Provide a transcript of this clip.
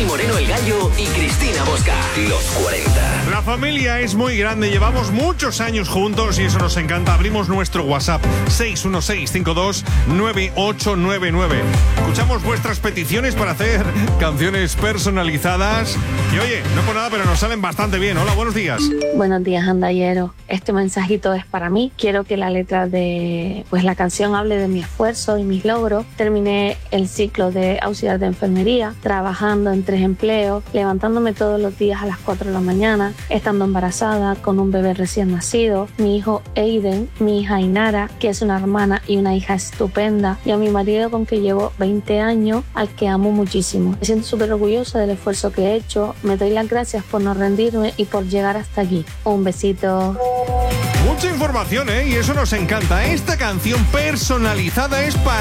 Dani Moreno el Gallo y Cristina Bosca. Los 40. La familia es muy grande, llevamos muchos años juntos y eso nos encanta. Abrimos nuestro WhatsApp 616529899. Escuchamos vuestras peticiones para hacer canciones personalizadas. Y oye, no por nada, pero nos salen bastante bien. Hola, buenos días. Buenos días, andallero. Este mensajito es para mí. Quiero que la letra de la canción hable de mi esfuerzo y mis logros. Terminé el ciclo de auxiliar de enfermería, trabajando en 3 empleos, levantándome todos los días a las 4 de la mañana, estando embarazada con un bebé recién nacido, mi hijo Aiden, mi hija Inara, que es una hermana y una hija estupenda, y a mi marido con que llevo 20 años, al que amo muchísimo. Me siento súper orgullosa del esfuerzo que he hecho. Me doy las gracias por no rendirme y por llegar hasta aquí. Un besito. Mucha información, ¿eh? Y eso nos encanta. Esta canción personalizada es para